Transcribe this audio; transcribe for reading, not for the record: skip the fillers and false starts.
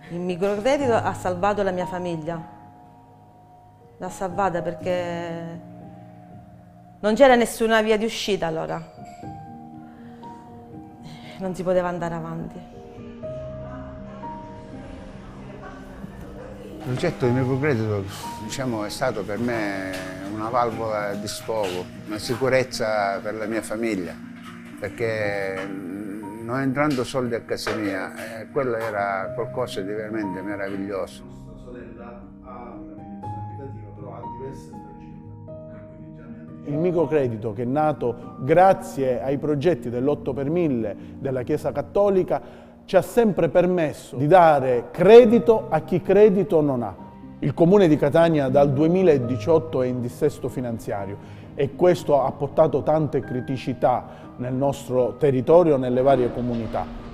Il microcredito ha salvato la mia famiglia, l'ha salvata perché non c'era nessuna via di uscita allora, non si poteva andare avanti. Il progetto di microcredito, diciamo, è stato per me una valvola di sfogo, una sicurezza per la mia famiglia, perché non entrando soldi a casa mia, quello era qualcosa di veramente meraviglioso. Nostra sorella ha una mediazione abitativa, però ha diverse fragilità. Il microcredito, che è nato grazie ai progetti dell'8 per 1000 della Chiesa Cattolica, ci ha sempre permesso di dare credito a chi credito non ha. Il Comune di Catania dal 2018 è in dissesto finanziario e questo ha portato tante criticità nel nostro territorio, nelle varie comunità.